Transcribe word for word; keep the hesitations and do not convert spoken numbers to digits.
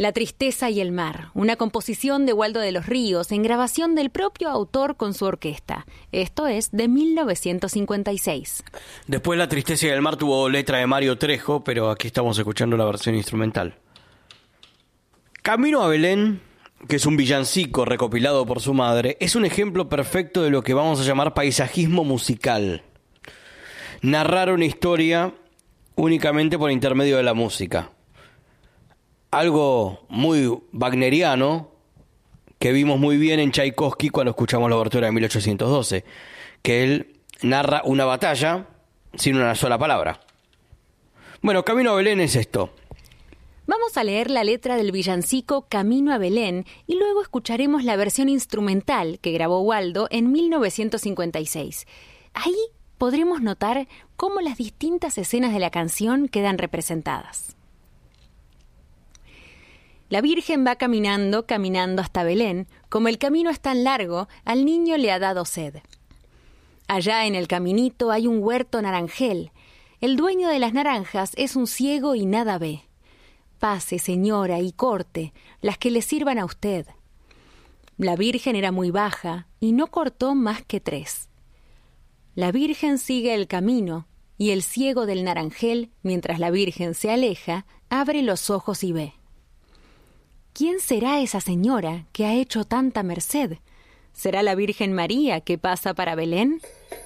La tristeza y el mar, una composición de Waldo de los Ríos en grabación del propio autor con su orquesta. Esto es de mil novecientos cincuenta y seis. Después La tristeza y el mar tuvo letra de Mario Trejo, pero aquí estamos escuchando la versión instrumental. Camino a Belén, que es un villancico recopilado por su madre, es un ejemplo perfecto de lo que vamos a llamar paisajismo musical. Narrar una historia únicamente por intermedio de la música. Algo muy wagneriano que vimos muy bien en Tchaikovsky cuando escuchamos la obertura de mil ochocientos doce, que él narra una batalla sin una sola palabra. Bueno, Camino a Belén es esto. Vamos a leer la letra del villancico Camino a Belén y luego escucharemos la versión instrumental que grabó Waldo en mil novecientos cincuenta y seis. Ahí podremos notar cómo las distintas escenas de la canción quedan representadas. La Virgen va caminando, caminando hasta Belén. Como el camino es tan largo, al niño le ha dado sed. Allá en el caminito hay un huerto naranjel. El dueño de las naranjas es un ciego y nada ve. Pase, señora, y corte, las que le sirvan a usted. La Virgen era muy baja y no cortó más que tres. La Virgen sigue el camino y el ciego del naranjel, mientras la Virgen se aleja, abre los ojos y ve. ¿Quién será esa señora que ha hecho tanta merced? ¿Será la Virgen María que pasa para Belén?